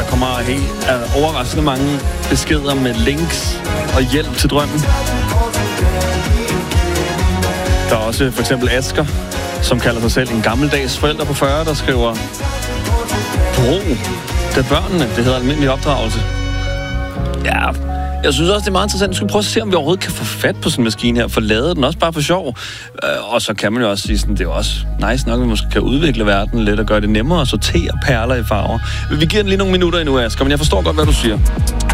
kommer helt overraskende mange beskeder med links og hjælp til drømmen. Der er også for eksempel Asger, som kalder sig selv en gammeldags forælder på 40, der skriver: Bro, det er børnene, det hedder almindelig opdragelse. Ja, jeg synes også, det er meget interessant. Vi skal prøve at se, om vi overhovedet kan få fat på sådan en maskine her, for lade den også bare for sjov. Og så kan man jo også sige, sådan, det er jo også nice nok, at vi måske kan udvikle verden lidt og gøre det nemmere at sortere perler i farver. Vi giver den lige nogle minutter endnu, Asger, men jeg forstår godt, hvad du siger.